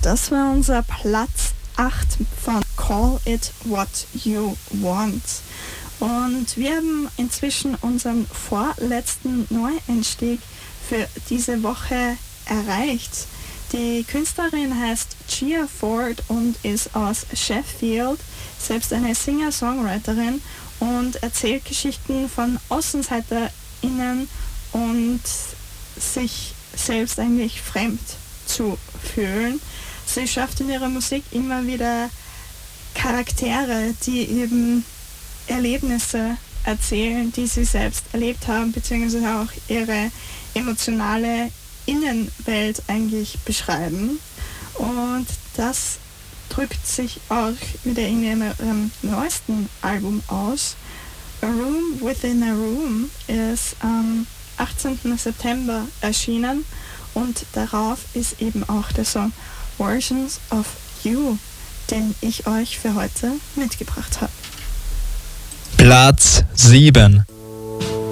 Das war unser Platz 8 von Call It What You Want. Und wir haben inzwischen unseren vorletzten Neueinstieg für diese Woche erreicht. Die Künstlerin heißt Gia Ford und ist aus Sheffield, selbst eine Singer-Songwriterin und erzählt Geschichten von AußenseiterInnen und sich selbst eigentlich fremd zu fühlen. Sie schafft in ihrer Musik immer wieder Charaktere, die eben Erlebnisse erzählen, die sie selbst erlebt haben, beziehungsweise auch ihre emotionale Innenwelt eigentlich beschreiben. Und das drückt sich auch wieder in ihrem neuesten Album aus. A Room Within a Room ist am 18. September erschienen und darauf ist eben auch der Song Versions of You, den ich euch für heute mitgebracht habe. Platz 7.